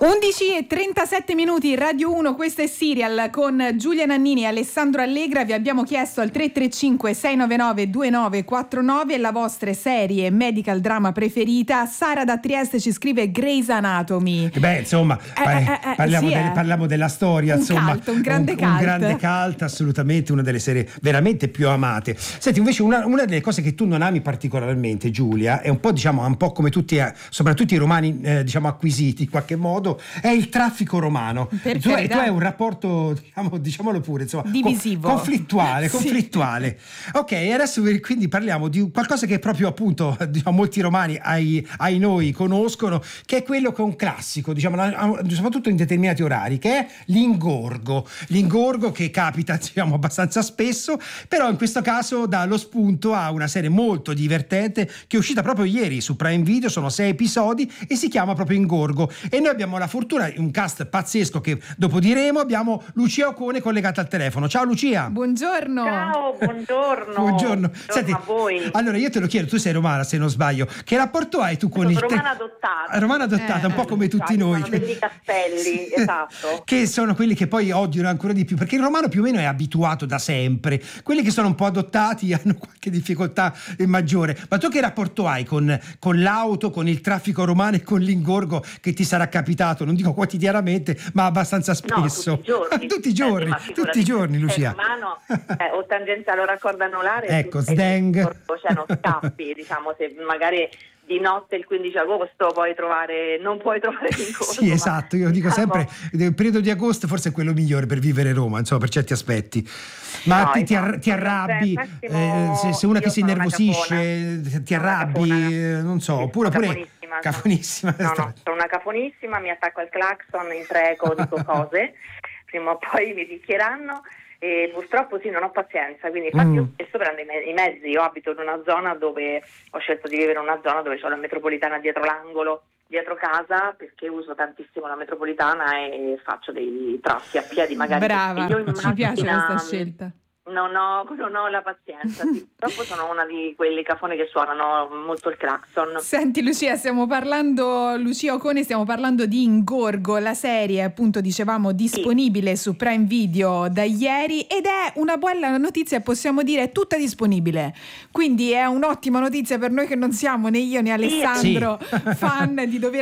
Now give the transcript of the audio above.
11:37 Radio 1, questo è Serial con Giulia Nannini e Alessandro Allegra. Vi abbiamo chiesto al 335 699 2949 la vostra serie medical drama preferita. Sara da Trieste ci scrive Grey's Anatomy. Beh, insomma, parliamo della storia, un grande cult, assolutamente una delle serie veramente più amate. Senti, invece una delle cose che tu non ami particolarmente, Giulia, è un po', diciamo, un po' come tutti, soprattutto i romani, diciamo, acquisiti in qualche modo, è il traffico romano. Tu hai un rapporto, diciamolo pure, insomma, divisivo, conflittuale. Ok, adesso quindi parliamo di qualcosa che proprio, appunto, diciamo, molti romani ai noi conoscono, che è quello che è un classico, diciamo, soprattutto in determinati orari, che è l'ingorgo che capita, diciamo, abbastanza spesso, però in questo caso dà lo spunto a una serie molto divertente che è uscita proprio ieri su Prime Video. Sono 6 episodi e si chiama proprio Ingorgo, e noi abbiamo la fortuna, un cast pazzesco che dopo diremo. Abbiamo Lucia Ocone collegata al telefono. Ciao Lucia. Buongiorno. Ciao, buongiorno. Buongiorno. Senti, a voi. Allora io te lo chiedo, tu sei romana se non sbaglio, che rapporto hai tu con Sono romana adottata. Romana adottata, un po' come tutti noi. Sono degli castelli, esatto. Che sono quelli che poi odiano ancora di più, perché il romano più o meno è abituato da sempre. Quelli che sono un po' adottati hanno qualche difficoltà maggiore. Ma tu che rapporto hai con l'auto, con il traffico romano e con l'ingorgo, che ti sarà capitato, non dico quotidianamente, ma abbastanza spesso? No, tutti i giorni. tutti i giorni, Lucia. Romano, o tangenziale o raccordo anulare, ecco, sdeng. Cioè non scappi, diciamo, se magari di notte il 15 agosto non puoi trovare l'ingorgo. Sì, esatto, io dico sempre il periodo di agosto forse è quello migliore per vivere Roma, insomma, per certi aspetti. Ma no, ti arrabbi, se una che si innervosisce ti arrabbi, non so, oppure cafonissima. No, sono una cafonissima, mi attacco al clacson, impreco, dico cose, prima o poi mi picchieranno. E purtroppo sì, non ho pazienza, quindi infatti io spesso prendo i mezzi. Io abito in una zona ho scelto di vivere in una zona dove c'ho la metropolitana dietro l'angolo, dietro casa, perché uso tantissimo la metropolitana e faccio dei tratti a piedi magari. Brava, ci piace questa scelta. Non ho la pazienza, sì. Purtroppo sono una di quelli cafoni che suonano molto il clacson. Senti Lucia, Lucia Ocone, stiamo parlando di Ingorgo, la serie, appunto, dicevamo, disponibile su Prime Video da ieri, ed è una buona notizia, possiamo dire, è tutta disponibile, quindi è un'ottima notizia per noi che non siamo né io né Alessandro fan di dover